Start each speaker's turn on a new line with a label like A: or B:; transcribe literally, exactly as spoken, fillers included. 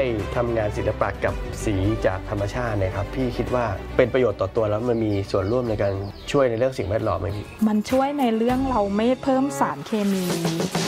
A: ทำงานศิลปะกับสีจากธรรมชาตินะครับพี่คิดว่าเป็นประโยชน์ต่อตัวแล้วมันมีส่วนร่วมในการช่วยในเรื่องสิ่งแวดล้อมไหมพี่
B: มันช่วยในเรื่องเราไม่เพิ่มสารเคมี